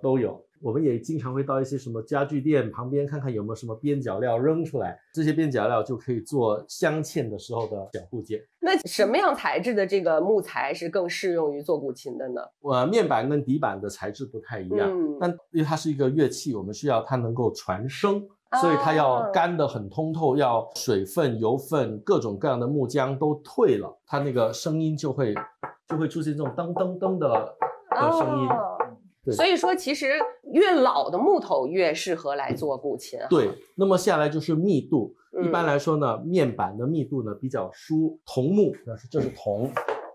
都有。我们也经常会到一些什么家具店旁边看看有没有什么边角料扔出来，这些边角料就可以做镶嵌的时候的小部件。 那什么样材质的这个木材是更适用于做古琴的呢？ 面板跟底板的材质不太一样，但因为它是一个乐器，我们需要它能够传声，所以它要干得很通透，要水分、油分、各种各样的木浆都退了，它那个声音就会出现这种噔噔噔的声音。 所以说其实越老的木头越适合来做古琴。 对，那么下来就是密度。一般来说呢，面板的密度呢比较疏，桐木，这是桐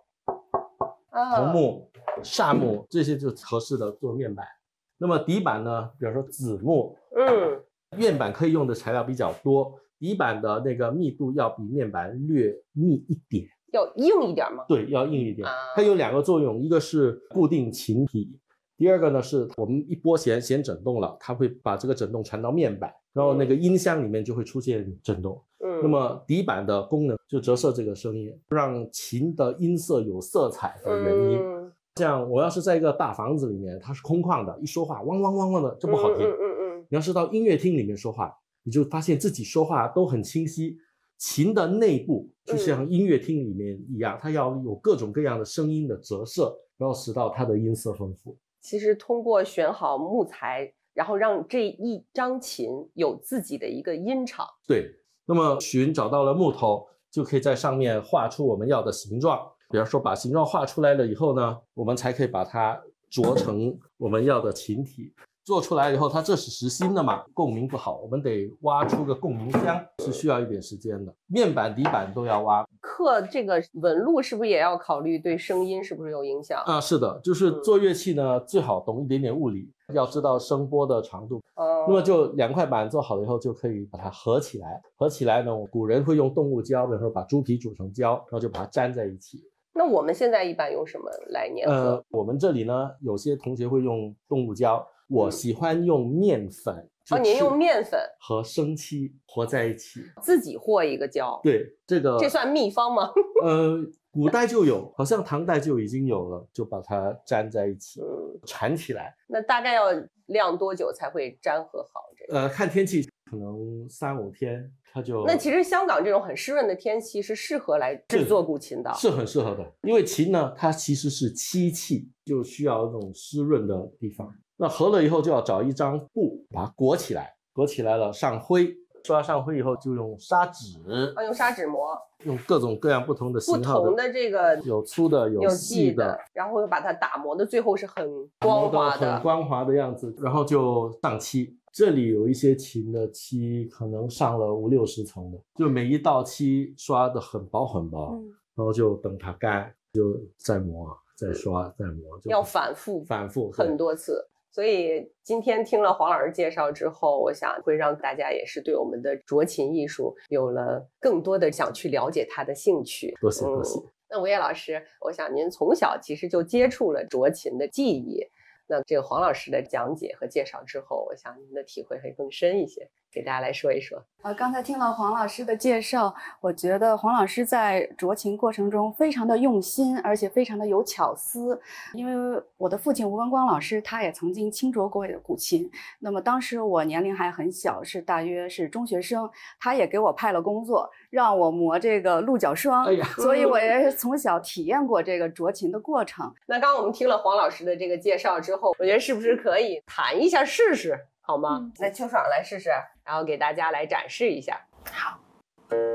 木、柃木这些就合适的做面板。那么底板呢，比如说紫木，面板可以用的材料比较多，底板的那个密度要比面板略密一点。 要硬一点吗？ 对，要硬一点。它有2个作用，一个是固定琴体。第二个呢，是我们一拨弦震动了，它会把这个震动传到面板，然后那个音箱里面就会出现震动。那么底板的功能就折射这个声音，让琴的音色有色彩的原因。像我要是在一个大房子里面，它是空旷的，一说话汪汪汪汪的，这不好听。你要是到音乐厅里面说话，你就发现自己说话都很清晰。琴的内部就像音乐厅里面一样，它要有各种各样的声音的折射，然后使到它的音色丰富。 其实通过选好木材，然后让这一张琴有自己的一个音场。对， 那么寻找到了木头，就可以在上面画出我们要的形状。比方说把形状画出来了以后呢，我们才可以把它琢成我们要的琴体。做出来以后，它这是实心的嘛，共鸣不好，我们得挖出个共鸣箱，是需要一点时间的。面板、底板都要挖。 刻这个纹路是不是也要考虑对声音是不是有影响啊？是的，就是做乐器呢，最好懂一点点物理，要知道声波的长度。那么就2块板做好了以后，就可以把它合起来。合起来呢，古人会用动物胶，比如说把猪皮煮成胶，然后就把它粘在一起。 那我们现在一般用什么来粘合？ 我们这里呢，有些同学会用动物胶。我喜欢用面粉。 您用面粉和生漆和在一起， 自己和一个胶。 对，这算秘方吗？ 古代就有，好像唐代就已经有了，就把它粘在一起，缠起来。 那大概要晾多久才会粘合好这个？ 看天气，可能3、5天它就。 那其实香港这种很湿润的天气是适合来制作古琴的， 是很适合的，因为琴呢，它其实是漆器，就需要那种湿润的地方。那合了以后就要找一张布把它裹起来，裹起来了上灰，刷上灰以后就用砂纸， 用砂纸磨， 用各种各样不同的型号的， 不同的这个有粗的有细的， 然后又把它打磨的最后是很光滑的， 很光滑的样子，然后就上漆。这里有一些琴的漆可能上了50、60层的，就每一道漆刷的很薄很薄，然后就等它干，就再磨再刷再磨， 要反复很多次。所以今天听了黄老师介绍之后，我想会让大家也是对我们的斲琴艺术有了更多的想去了解它的兴趣。 多谢多谢。 那吴烨老师，我想您从小其实就接触了斲琴的技艺，那这个黄老师的讲解和介绍之后，我想您的体会会更深一些，给大家来说一说。 刚才听了黄老师的介绍，我觉得黄老师在斲琴过程中非常的用心，而且非常的有巧思。因为我的父亲吴文光老师，他也曾经轻斲过古琴。那么当时我年龄还很小，大约是中学生，他也给我派了工作，让我磨这个鹿角霜。所以我也从小体验过这个斲琴的过程。 那刚刚我们听了黄老师的这个介绍之后，我觉得是不是可以弹一下试试？好吗？那秋爽来试试，然后给大家来展示一下。 好。